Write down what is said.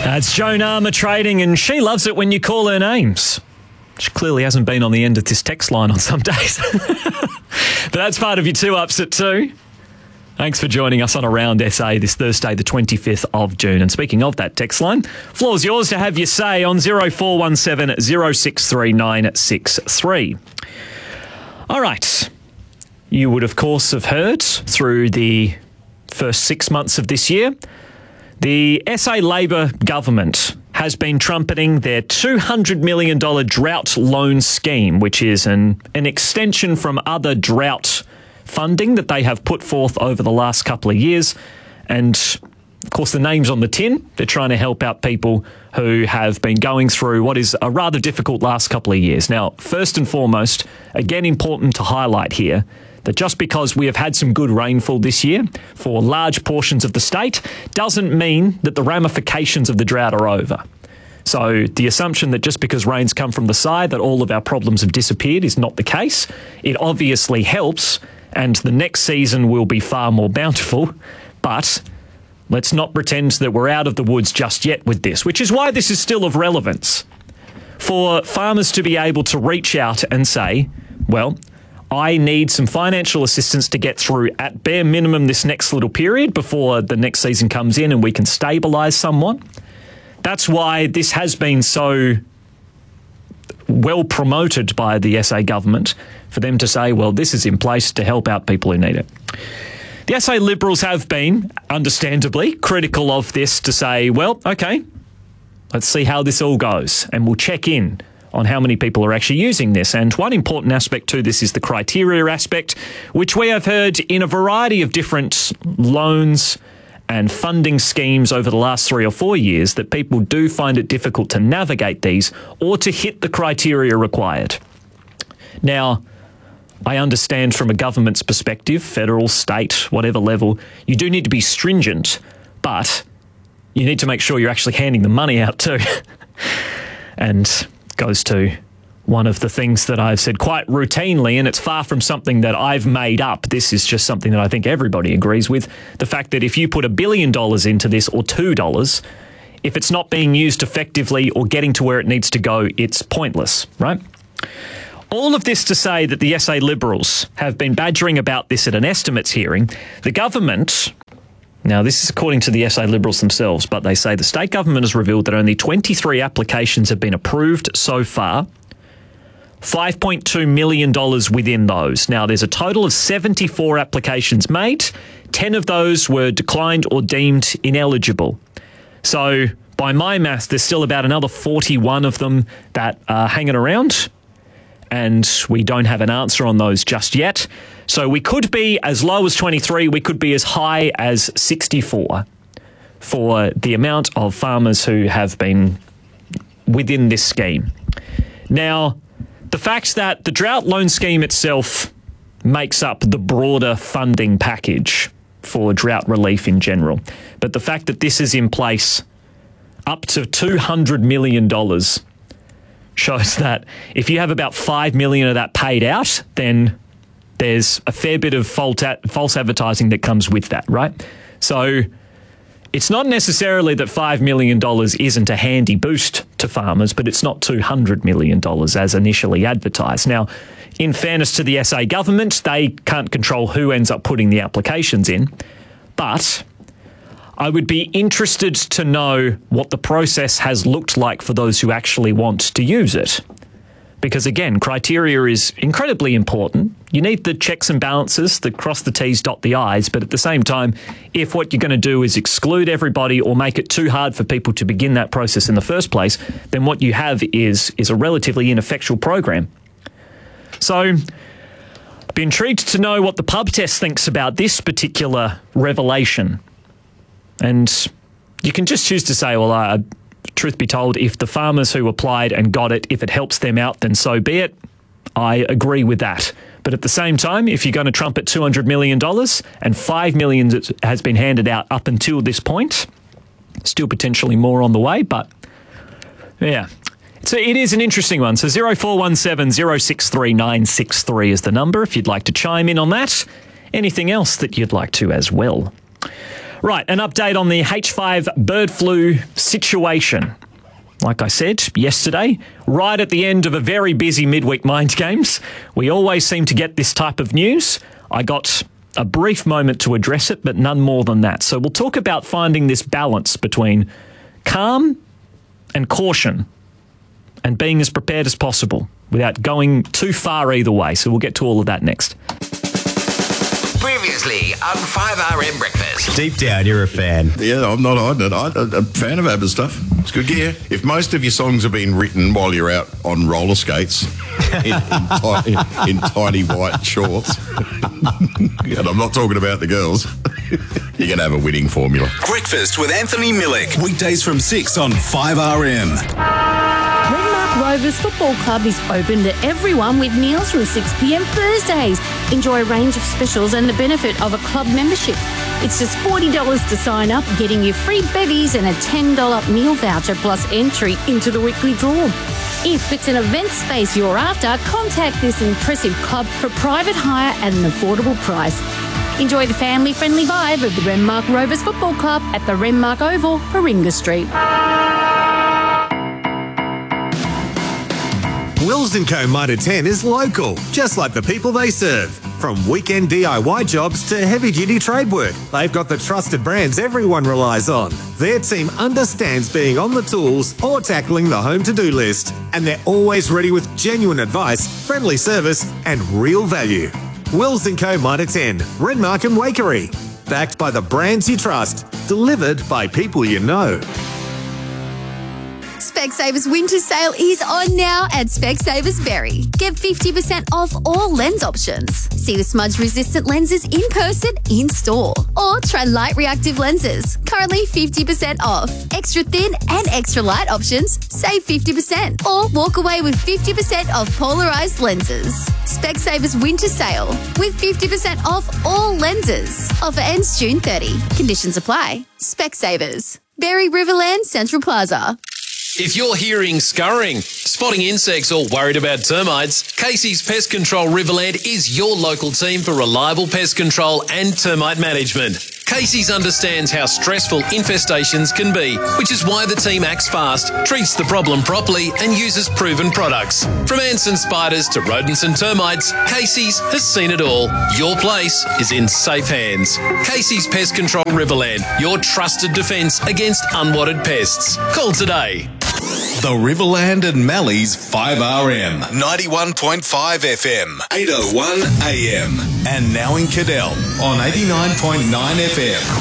It's Joan Armour Trading, and she loves it when you call her names. She clearly hasn't been on the end of this text line on some days. But that's part of your 2 Ups at 2. Thanks for joining us on Around SA this Thursday, the 25th of June. And speaking of that text line, floor's yours to have your say on 0417 063 963. All right. You would, of course, have heard through the first 6 months of this year, the SA Labor government has been trumpeting their $200 million drought loan scheme, which is an extension from other drought funding that they have put forth over the last couple of years. And, of course, the name's on the tin. They're trying to help out people who have been going through what is a rather difficult last couple of years. Now, first and foremost, again, important to highlight here, that just because we have had some good rainfall this year for large portions of the state doesn't mean that the ramifications of the drought are over. So the assumption that just because rain's come from the side that all of our problems have disappeared is not the case. It obviously helps, and the next season will be far more bountiful, but let's not pretend that we're out of the woods just yet with this, which is why this is still of relevance. For farmers to be able to reach out and say, well, I need some financial assistance to get through at bare minimum this next little period before the next season comes in and we can stabilise somewhat. That's why this has been so well promoted by the SA government, for them to say, well, this is in place to help out people who need it. The SA Liberals have been, understandably, critical of this to say, well, okay, let's see how this all goes and we'll check in on how many people are actually using this. And one important aspect to this is the criteria aspect, which we have heard in a variety of different loans and funding schemes over the last 3 or 4 years, that people do find it difficult to navigate these or to hit the criteria required. Now, I understand from a government's perspective, federal, state, whatever level, you do need to be stringent, but you need to make sure you're actually handing the money out too. And goes to one of the things that I've said quite routinely, and it's far from something that I've made up. This is just something that I think everybody agrees with. The fact that if you put $1 billion into this, or $2, if it's not being used effectively or getting to where it needs to go, it's pointless, right? All of this to say that the SA Liberals have been badgering about this at an estimates hearing. The government, now this is according to the SA Liberals themselves, but they say the state government has revealed that only 23 applications have been approved so far, $5.2 million within those. Now, there's a total of 74 applications made. 10 of those were declined or deemed ineligible. So, by my math, there's still about another 41 of them that are hanging around, and we don't have an answer on those just yet. So we could be as low as 23, we could be as high as 64 for the amount of farmers who have been within this scheme. Now, the fact that the drought loan scheme itself makes up the broader funding package for drought relief in general, but the fact that this is in place up to $200 million shows that if you have about $5 million of that paid out, then there's a fair bit of false advertising that comes with that, right? So it's not necessarily that $5 million isn't a handy boost to farmers, but it's not $200 million as initially advertised. Now, in fairness to the SA government, they can't control who ends up putting the applications in, but I would be interested to know what the process has looked like for those who actually want to use it. Because again, criteria is incredibly important. You need the checks and balances, the cross the T's, dot the I's, but at the same time, if what you're going to do is exclude everybody or make it too hard for people to begin that process in the first place, then what you have is a relatively ineffectual program. So, I'd be intrigued to know what the pub test thinks about this particular revelation. And you can just choose to say, well, truth be told, if the farmers who applied and got it, if it helps them out, then so be it. I agree with that. But at the same time, if you're going to trumpet $200 million and $5 million has been handed out up until this point, still potentially more on the way, but yeah. So it is an interesting one. So 0417 063 963 is the number if you'd like to chime in on that. Anything else that you'd like to as well. Right, an update on the H5 bird flu situation. Like I said yesterday, right at the end of a very busy midweek Mind Games, we always seem to get this type of news. I got a brief moment to address it, but none more than that. So we'll talk about finding this balance between calm and caution and being as prepared as possible without going too far either way. So we'll get to all of that next. Previously on 5RM Breakfast. Deep down, you're a fan. Yeah, I'm not hiding it. I'm a fan of ABBA stuff. It's good gear. If most of your songs have been written while you're out on roller skates in tiny white shorts, and I'm not talking about the girls, you're going to have a winning formula. Breakfast with Anthony Millick. Weekdays from 6 on 5RM. Rovers Football Club is open to everyone with meals from 6 p.m. Thursdays. Enjoy a range of specials and the benefit of a club membership. It's just $40 to sign up, getting you free bevies and a $10 meal voucher plus entry into the weekly draw. If it's an event space you're after, contact this impressive club for private hire at an affordable price. Enjoy the family-friendly vibe of the Renmark Rovers Football Club at the Renmark Oval, Warringah Street. Wills & Co. Mitre 10 is local, just like the people they serve. From weekend DIY jobs to heavy-duty trade work, they've got the trusted brands everyone relies on. Their team understands being on the tools or tackling the home to-do list, and they're always ready with genuine advice, friendly service and real value. Wills & Co. Mitre 10, Renmark and Waikerie. Backed by the brands you trust, delivered by people you know. Specsavers winter sale is on now at Specsavers Berry. Get 50% off all lens options. See the smudge-resistant lenses in person, in store. Or try light reactive lenses. Currently 50% off. Extra thin and extra light options, save 50%. Or walk away with 50% off polarized lenses. Specsavers winter sale with 50% off all lenses. Offer ends June 30. Conditions apply. Specsavers. Berry Riverland Central Plaza. If you're hearing scurrying, spotting insects or worried about termites, Casey's Pest Control Riverland is your local team for reliable pest control and termite management. Casey's understands how stressful infestations can be, which is why the team acts fast, treats the problem properly and uses proven products. From ants and spiders to rodents and termites, Casey's has seen it all. Your place is in safe hands. Casey's Pest Control Riverland, your trusted defence against unwanted pests. Call today. The Riverland and Mallee's 5RM, 91.5 FM, 801 AM, and now in Cadell on 89.9 FM.